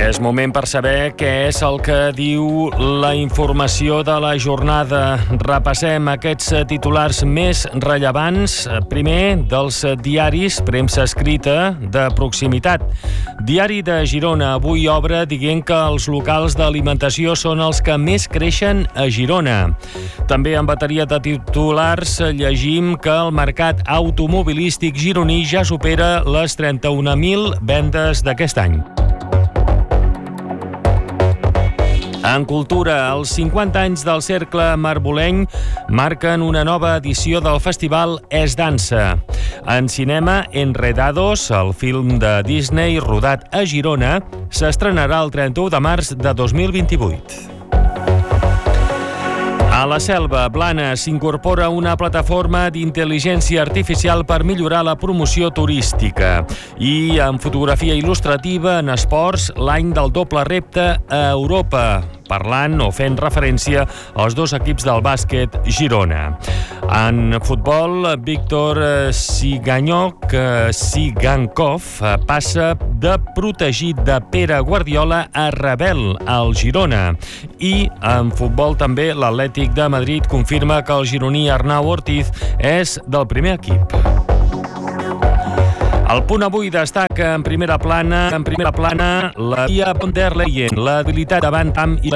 És moment per saber què és el que diu la informació de la jornada. Repassem aquests titulars més rellevants. Primer, dels diaris, premsa escrita de proximitat. Diari de Girona avui obre dient que els locals d'alimentació són els que més creixen a Girona. També en bateria de titulars llegim que el mercat automobilístic gironí ja supera les 31.000 vendes d'aquest any. En cultura, els 50 anys del Cercle Marbolenc marquen una nova edició del festival Es Dansa. En cinema, Enredados, el film de Disney rodat a Girona, s'estrenarà el 31 de març de 2028. A la Selva, Blanes s'incorpora una plataforma d'intel·ligència artificial per millorar la promoció turística. I en fotografia il·lustrativa, en esports, l'any del doble repte a Europa, parlant o fent referència als dos equips del bàsquet Girona. En futbol, Víctor Sigankov passa de protegit de Pere Guardiola a rebel al Girona. I en futbol també l'Atlètic de Madrid confirma que el gironí Arnau Ortiz és del primer equip. El Punt avui destaca en primera plana la Via von der Leyen, la debilitat davant Trump i